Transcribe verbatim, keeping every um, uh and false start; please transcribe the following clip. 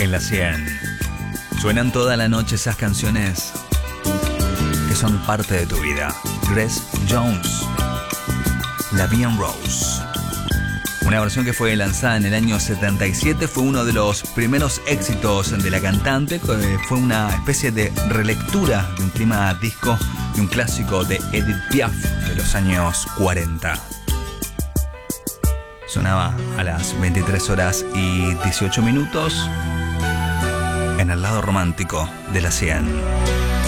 en la cien. Suenan toda la noche esas canciones que son parte de tu vida. Grace Jones, La Vie en Rose. Una versión que fue lanzada en el año setenta y siete, fue uno de los primeros éxitos de la cantante. Fue una especie de relectura de un tema disco de un clásico de Edith Piaf de los años cuarenta. Sonaba a las veintitrés horas y dieciocho minutos en el lado romántico de la cien.